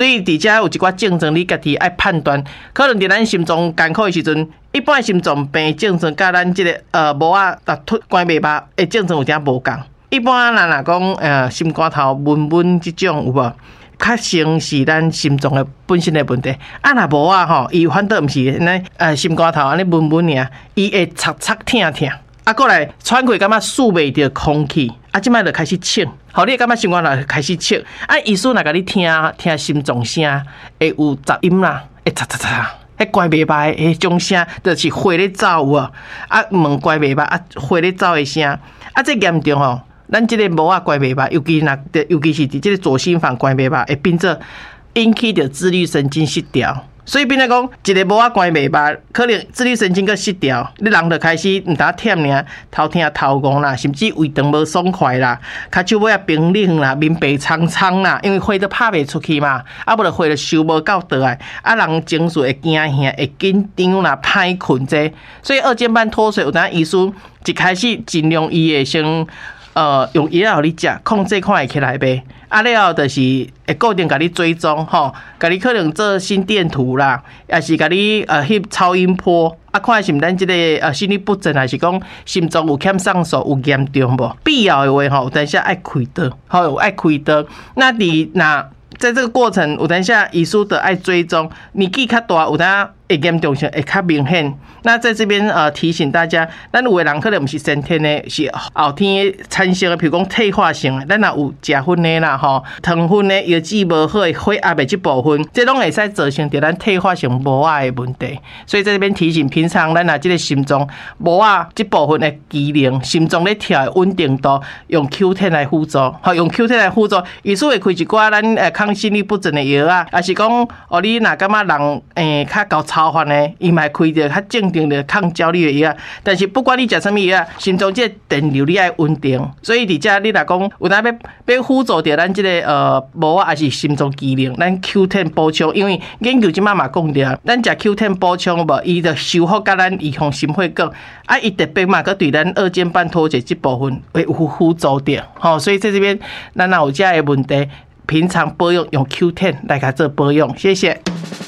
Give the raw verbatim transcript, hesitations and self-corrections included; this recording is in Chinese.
以伫遮有一寡症状，你家己爱判断，可能伫咱心脏艰苦的时阵，一般心脏病症状甲咱即、這个呃无啊突突关袂巴的症状有点无共。一般人若讲呃心肝头闷闷即种有无？较像是咱心脏的本身的问题。啊，若无啊吼，伊反倒毋是安尼呃心肝头安尼闷闷尔，伊会擦擦疼疼。啊，过来喘气，感觉数袂着空气，啊，即摆就开始呛，互你感觉心肝头开始呛。啊，医师若甲你听听心脏声，会有杂音啦，会嚓嚓嚓，迄怪袂歹迄种声，就是血咧走有啊，啊，问怪袂歹啊，血咧走的声，啊，这严重吼，咱即个无啊怪袂歹，尤其若尤其是伫即个左心房怪袂歹，会变做引起着自律神经失调。所以变来讲，一个无啊关袂捌，可能自律神经个失调，你人就开始毋呾忝尔，头疼头晕啦，甚至胃肠无爽快啦，骹手尾啊冰冷啦，面白苍苍啦，因为血都拍袂出去嘛，啊无就血就收无到倒来，啊人情绪会惊吓，会紧张啦，歹困这，所以二尖瓣脱水有当医师一开始尽量伊会先。呃，用药互你食，控制看会起来呗。啊了后就是会固定甲你追踪吼，甲你可能做心电图啦，也是甲你呃翕超音波，啊看是毋咱即个呃心律不整，还是讲心脏有欠上素有严重无？必要的话吼，有当时爱开刀，吼有爱开刀。那你那在这个过程，有当时医师的爱追踪，年纪较大，有当会严重性会较明显。那在这边呃提醒大家，咱有的人可能不是先天的，是后天产生的，比如讲退化性的，咱若有食薰的啦吼，糖分的药剂无好的血压的这部分，这拢会使造成着咱退化性无爱的问题。所以在这边提醒，平常咱若这个心脏无啊这部分的机能，心脏咧跳的稳定度，用 Q 十 来辅助，吼用 Q 十 来辅助，医师会开一寡咱呃抗心律不整的药啊，也是讲哦你若感觉人诶较高超凡的，伊嘛开着较正定的抗焦虑的药，但是不管你食什么药，心脏这电流你爱稳定，所以伫遮你若讲有当要要辅助着咱这个呃无啊，还是心脏机能，咱 Q 十 补充，因为研究即马嘛讲着，咱食 Q 十 补充无，伊就修复甲咱预防心血管，啊，伊特别嘛，佮对咱二尖瓣脱节这部分会有辅助着，吼，所以在这边咱若有遮的问题，平常保养用 Q 十 来甲做保养，谢谢。